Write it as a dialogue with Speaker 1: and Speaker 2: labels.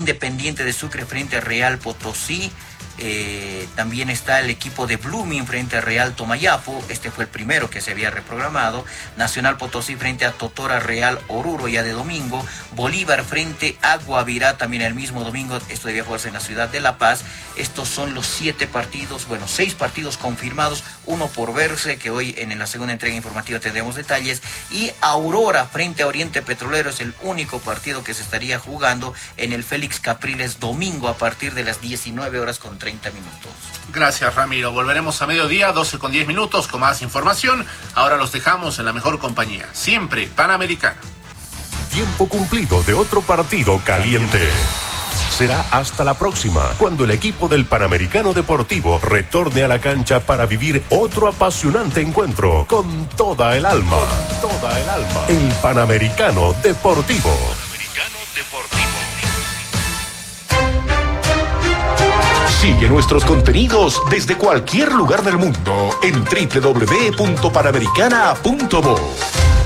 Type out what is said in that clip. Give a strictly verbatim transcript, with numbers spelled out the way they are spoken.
Speaker 1: Independiente de Sucre frente a Real Potosí. Eh, también está el equipo de Blooming frente a Real Tomayapo. Este fue el primero que se había reprogramado. Nacional Potosí frente a Totora Real Oruro ya de domingo. Bolívar frente a Guavirá también el mismo domingo. Esto debía jugarse en la ciudad de La Paz. Estos son los siete partidos, bueno, seis partidos confirmados, uno por verse, que hoy en la segunda entrega informativa tendremos detalles. Y Aurora frente a Oriente Petrolero es el único partido que se estaría jugando en el Félix Capriles domingo a partir de las diecinueve horas con treinta minutos.
Speaker 2: Gracias, Ramiro. Volveremos a mediodía, doce con diez minutos, con más información. Ahora los dejamos en la mejor compañía, siempre Panamericana.
Speaker 3: Tiempo cumplido de otro partido caliente. Será hasta la próxima, cuando el equipo del Panamericano Deportivo retorne a la cancha para vivir otro apasionante encuentro con toda el alma. Con toda el alma. El Panamericano Deportivo. Panamericano Deportivo.
Speaker 4: Sigue nuestros contenidos desde cualquier lugar del mundo en doble u doble u doble u punto panamericana punto bo.